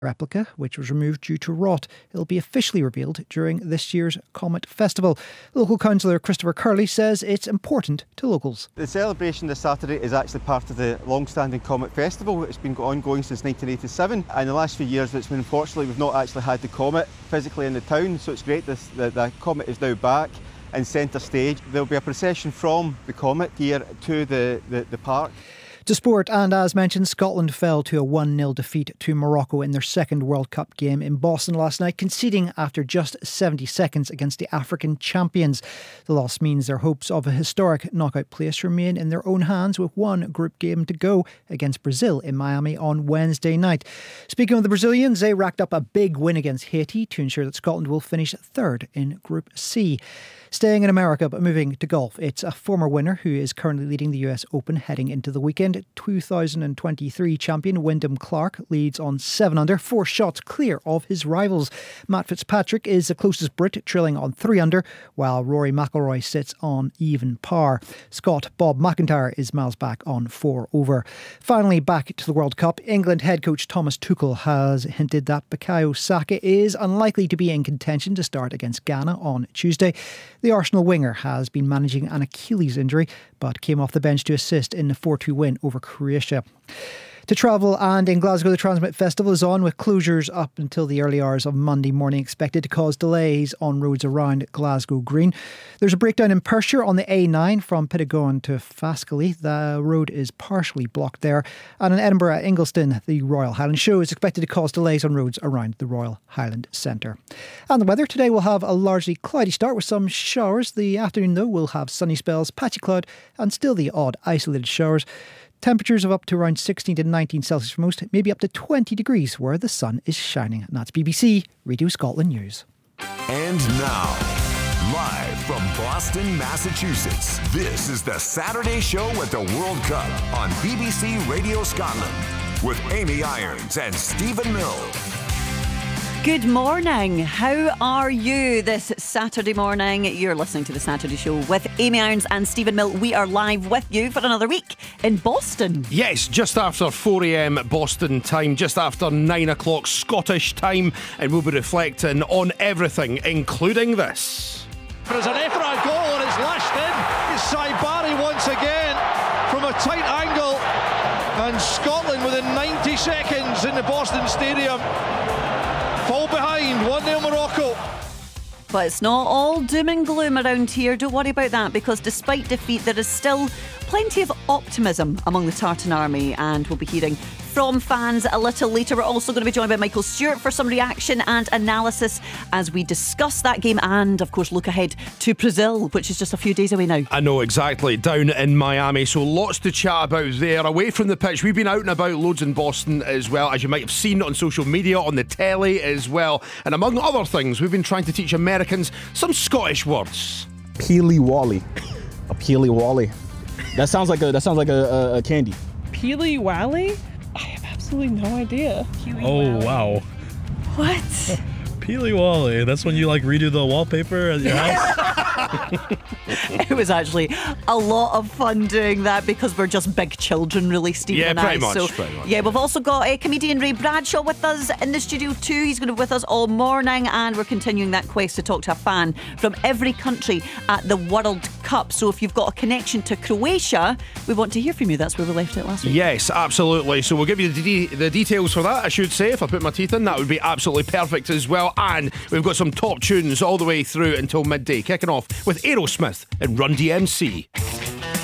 replica, which was removed due to rot. It'll be officially revealed during this year's Comet Festival. Local councillor Christopher Curley says it's important to locals. The celebration this Saturday is actually part of the long-standing Comet Festival. It's been ongoing since 1987, and in the last few years unfortunately we've not actually had the Comet physically in the town, so it's great that the Comet is now back in centre stage. There'll be a procession from the Comet here to the park. To sport, and as mentioned, Scotland fell to a 1-0 defeat to Morocco in their second World Cup game in Boston last night, conceding after just 70 seconds against the African champions. The loss means their hopes of a historic knockout place remain in their own hands, with one group game to go against Brazil in Miami on Wednesday night. Speaking of the Brazilians, they racked up a big win against Haiti to ensure that Scotland will finish third in Group C. Staying in America, but moving to golf, it's a former winner who is currently leading the US Open heading into the weekend. 2023 champion Wyndham Clark leads on 7 under, 4 shots clear of his rivals. Matt Fitzpatrick is the closest Brit, trailing on 3 under, while Rory McIlroy sits on even par. Scot Bob McIntyre is miles back on 4 over. Finally, back to the World Cup, England head coach Thomas Tuchel has hinted that Bukayo Saka is unlikely to be in contention to start against Ghana on Tuesday. The Arsenal winger has been managing an Achilles injury, but came off the bench to assist in the 4-2 win over Croatia. To travel, and in Glasgow the Transmit Festival is on, with closures up until the early hours of Monday morning expected to cause delays on roads around Glasgow Green. There's a breakdown in Perthshire on the A9 from Pittigowan to Fascally. The road is partially blocked there. And in Edinburgh at Ingliston, the Royal Highland Show is expected to cause delays on roads around the Royal Highland Centre. And the weather today will have a largely cloudy start with some showers. The afternoon though will have sunny spells, patchy cloud and still the odd isolated showers. Temperatures of up to around 16 to 19 Celsius for most, maybe up to 20 degrees where the sun is shining. And that's BBC Radio Scotland News. And now, live from Boston, Massachusetts, this is the Saturday Show at the World Cup on BBC Radio Scotland with Amy Irons and Stephen Mill. Good morning. How are you this Saturday morning? You're listening to The Saturday Show with Amy Irons and Stephen Mill. We are live with you for another week in Boston. Yes, just after 4 a.m. Boston time, just after 9 o'clock Scottish time, and we'll be reflecting on everything, including this. There's an Efra goal and it's lashed in. It's Saibari once again from a tight angle, and Scotland within 90 seconds in the Boston Stadium fall behind, 1-0 Morocco. But it's not all doom and gloom around here. Don't worry about that, because despite defeat, there is still plenty of optimism among the Tartan Army, and we'll be hearing from fans a little later. We're also going to be joined by Michael Stewart for some reaction and analysis as we discuss that game and, of course, look ahead to Brazil, which is just a few days away now. I know, exactly, down in Miami, so lots to chat about there. Away from the pitch, we've been out and about loads in Boston as well, as you might have seen on social media, on the telly as well. And among other things, we've been trying to teach Americans some Scottish words. Peely Wally. A Peely Wally. That sounds like a candy. Peely Wally? I have absolutely no idea. Oh, wow. What? Peely Wally. That's when you redo the wallpaper at your house? It was actually a lot of fun doing that because we're just big children, really, Stephen and I. Pretty much. Yeah, we've also got comedian Ray Bradshaw with us in the studio too. He's going to be with us all morning, and we're continuing that quest to talk to a fan from every country at the World Cup. So if you've got a connection to Croatia, we want to hear from you. That's where we left it last week. Yes, absolutely. So we'll give you the details for that, I should say. If I put my teeth in, that would be absolutely perfect as well. And we've got some top tunes all the way through until midday, kicking off with Aerosmith and Run DMC.